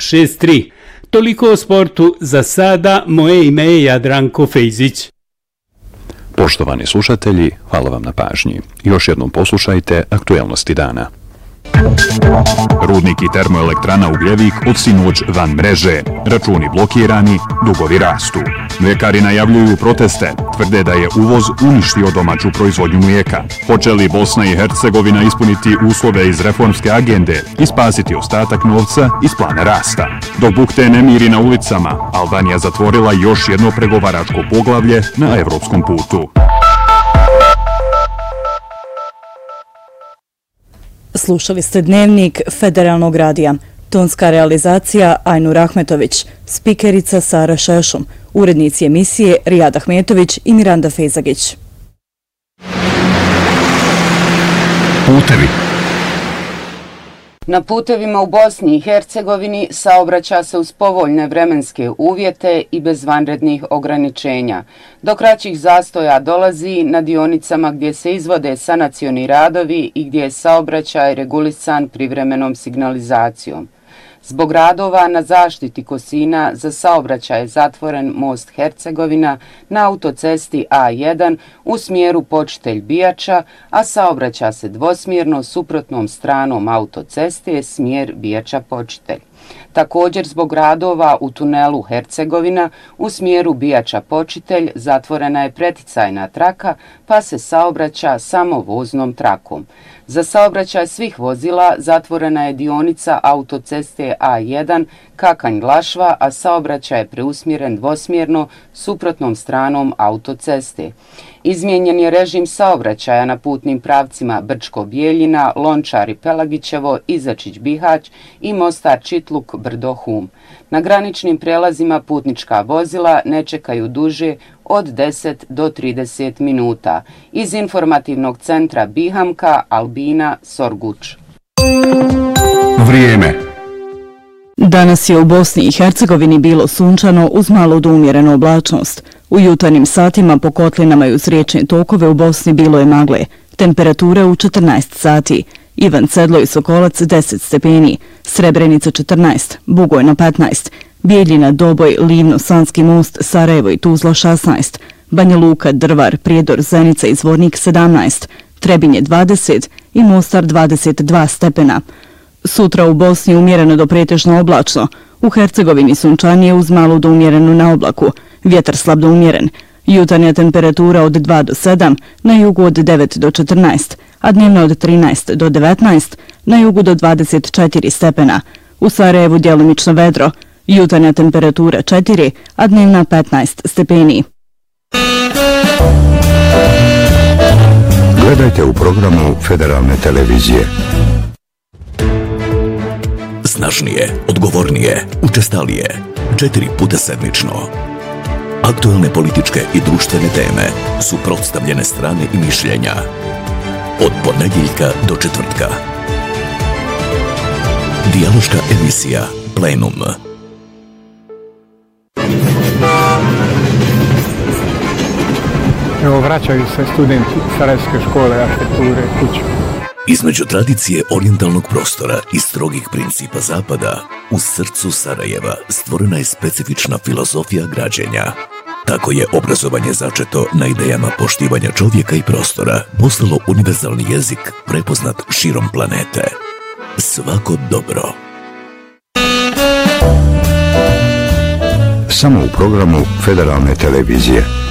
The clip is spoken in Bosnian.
6-3. Toliko o sportu za sada, moje ime je Jadranko Fejzić. Poštovani slušatelji, hvala vam na pažnji. Još jednom poslušajte aktuelnosti dana. Rudnik i termoelektrana Ugljevik od sinoć van mreže. Računi blokirani, dugovi rastu. Mljekari najavljuju proteste, tvrde da je uvoz uništio domaću proizvodnju mlijeka. Hoće li Bosna i Hercegovina ispuniti uslove iz reformske agende i spasiti ostatak novca iz plana rasta? Dok bukte nemiri na ulicama, Albanija zatvorila još jedno pregovaračko poglavlje na evropskom putu. Slušali ste Dnevnik Federalnog radija. Tonska realizacija Ajnur Ahmetović, spikerica Sara Šešum, urednici emisije Rijad Ahmetović i Miranda Fejzagić. Putevi. Na putevima u Bosni i Hercegovini saobraća se uz povoljne vremenske uvjete i bez vanrednih ograničenja. Do kraćih zastoja dolazi na dionicama gdje se izvode sanacioni radovi i gdje je saobraćaj regulisan privremenom signalizacijom. Zbog radova na zaštiti Kosina za saobraćaj je zatvoren most Hercegovina na autocesti A1 u smjeru Počitelj-Bijača, a saobraća se dvosmjerno suprotnom stranom autoceste smjer Bijača-Počitelj. Također zbog radova u tunelu Hercegovina u smjeru Bijača-Počitelj zatvorena je preticajna traka pa se saobraća samo voznom trakom. Za saobraćaj svih vozila zatvorena je dionica autoceste A1 Kakanj-Glašva, a saobraćaj je preusmjeren dvosmjerno suprotnom stranom autoceste. Izmijenjen je režim saobraćaja na putnim pravcima Brčko-Bijeljina, Lončar-Pelagićevo, Izačić-Bihać i Mostar-Čitluk-Brdo-Hum. Na graničnim prelazima putnička vozila ne čekaju duže od 10 do 30 minuta. Iz informativnog centra Bihamka, Albina Sorguč. Vrijeme. Danas je u Bosni i Hercegovini bilo sunčano uz malo do umjerenu oblačnost. U jutarnjim satima po kotlinama i uz riječne tokove u Bosni bilo je magle. Temperature u 14 sati. Ivan Cedlo i Sokolac 10 stepeni, Srebrenica 14, Bugojno 15, Bijeljina, Doboj, Livno, Sanski most, Sarajevo i Tuzla 16, Banja Luka, Drvar, Prijedor, Zenica i Zvornik 17, Trebinje 20 i Mostar 22 stepena. Sutra u Bosni umjereno do pretežno oblačno, u Hercegovini sunčanije uz malo do umjerenu na oblaku, vjetar slab do umjeren. Jutarnja temperatura od 2 do 7, na jugu od 9 do 14, a dnevno od 13 do 19, na jugu do 24 stepena. U Sarajevu djelomično vedro, jutarnja temperatura 4, a dnevna 15 stepeni. Gledajte u programu Federalne televizije. Snažnije, odgovornije, učestalije, 4 puta sedmično. Aktualne političke i društvene teme, suprotstavljene strane i mišljenja. Od ponedjeljka do četvrtka. Dijaloška emisija Plenum. Evo vraćaju se studenti Sarajevske škole arhitekture kuću. Između tradicije orijentalnog prostora i strogih principa zapada, u srcu Sarajeva stvorena je specifična filozofija građenja. Tako je obrazovanje začeto na idejama poštivanja čovjeka i prostora postalo univerzalni jezik prepoznat širom planete. Svako dobro. Samo u programu Federalne televizije.